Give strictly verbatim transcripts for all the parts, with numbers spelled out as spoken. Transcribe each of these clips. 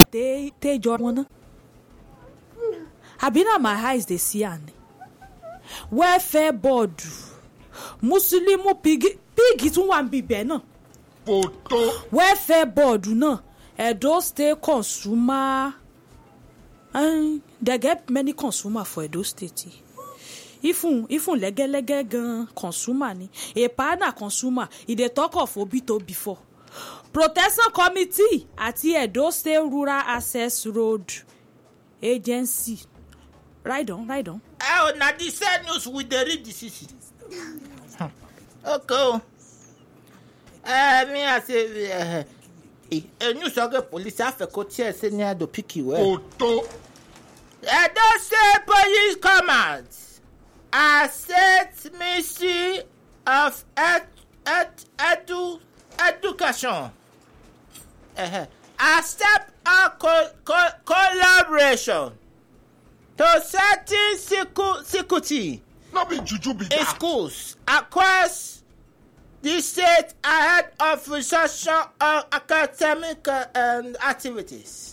te te Jordan. Abina my eyes they see an. Welfare board. Muslimu pig pig it one be bena. Photo. Welfare board no. Edo State consumer. And they get many consumer for Edo State. If un if un lege lege gan consumer ni. E pa na consumer. I dey talk of Obito before. Protection Committee at Edo State Rural Access Road Agency. Right on, right on. Oh, now this sad news with the read this is. Okay. Uh, me I say, uh, a new saga police have a coach here near the picky way. Photo. Edo State Police Command. I said Ministry of ed, ed, edu, Education. Uh-huh. A step of co- co- collaboration to certain secu- security No be juju be in that. schools across the state ahead of resumption of academic uh, activities.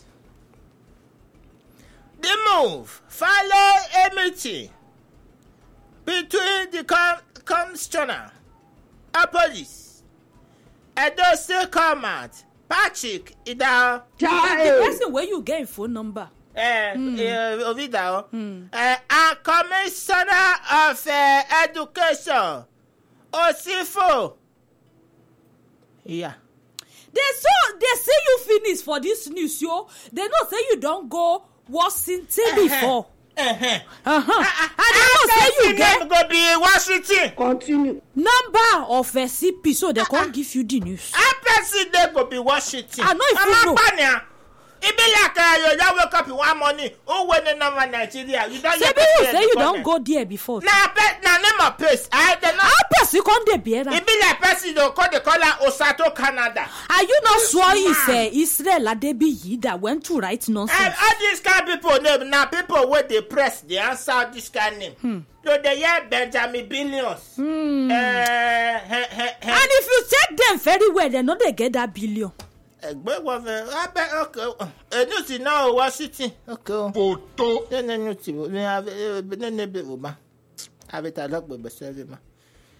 The move follow a meeting between the com- Commissioner of Police, Edo State Command, Patrick Idao, The person where you get phone number. uh, uh, Ovidao, uh, and Commissioner of uh, Education, Osifo. Yeah. They so they say you finish for this news, yo. They know say you don't go Washington before. Uh-huh. Uh-huh. And they know say you get go be Washington. Continue. number of a C P, so they can't give you the news. I person they go be Washington. I know if you know. It be like uh, you just wake up in one morning. Oh, when the number Nigeria, you don't. Say you say you don't go there before. Nah, bet na name of place. I don't know. How person come there be? It be like person they call the color Osato, Canada. Are you not sure it's uh, Israel Adebiyi that went to write nonsense? And all these kind of people name now people where they press they answer this kind of name. Hmm. So they hear Benjamin Billions. Hmm. Uh, he, he, he. And if you check them very well, they know they get that billion. Ẹgbẹ́ wọ fẹ́ abẹ́ ọkọ̀ ẹnu ti náà wá sítì ọkọ̀ Photo. nínú ẹnu ti ní abẹ́ nínú ẹbí wò má abẹ́ta lọ́pọ̀ ìbẹ̀sẹ̀ rí má.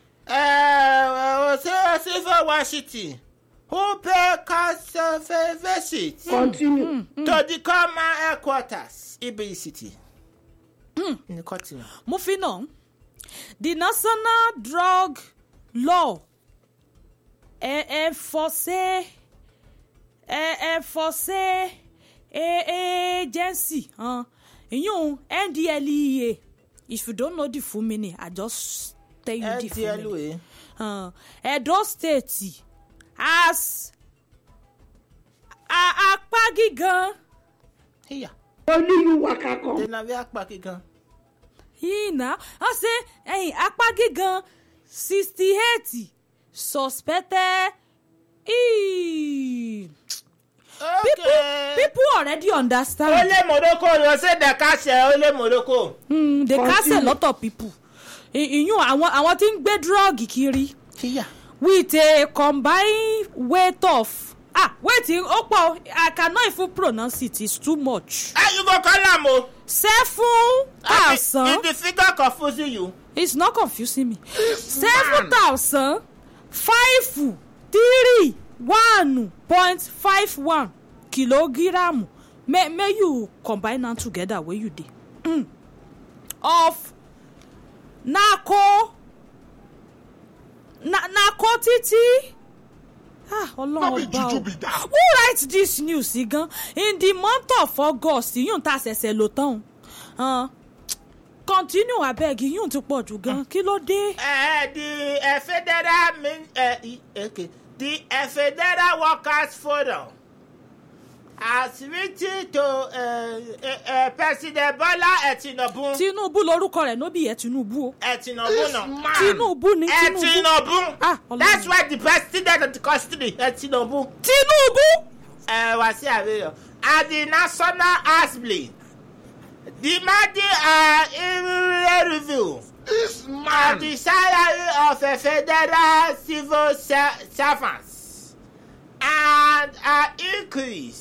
Ẹ ṣé ṣé fẹ́ wá sítì who pay cost of a visit Continue. to the common headquarters Ibi City. Ní continue. Moving on, the National Drug Law enforce enforce agency, huh? You N D L E A. If you don't know the full meaning, I just tell you the full meaning. Uh, Edo State as a apagigan. Here. Only you waka come. They na be apaki gan. He now, I say, hey, apagigan sixty-eight suspected. Eee. People, Okay. people already understand. Ole Morocco, you say the cash Ole Morocco. Hmm, they cast a lot of people. You, I want, I want to get drug kiri Here. with a combined weight of ah waiting. Oh, I cannot even pronounce it. It's too much. Ah, you go call am o. Seven thousand. Is the figure confusing you? It's not confusing me. Seven thousand five three one point five one kilogram. May may you combine them together where you did mm. of narco na narcotic. Ah, No be Ọlọ́run juju ọba o. be that. Who writes this news again? In the month of August, yóò ta ṣẹ̀ṣẹ̀ lò tán. Uh, continue abeg, yóò ti pọ̀ jù gan. Kí ló dé? Uh, the uh, federal min, uh, okay. The uh, Federal Workers Forum has written to uh, uh, uh, President Bola Tinubu. Tinubu lorúkọ rẹ̀ no be ẹ Tinubu o. Uh, Tinubu no. Tinubu ni Uh, Tinubu. Tinubu. Ah, Ọlọ́run. That's why the president of the country, uh, Tinubu. Tinubu. Uh, was here at the National Assembly demanding a review This of man. the salary of a federal civil ser- servants and an increase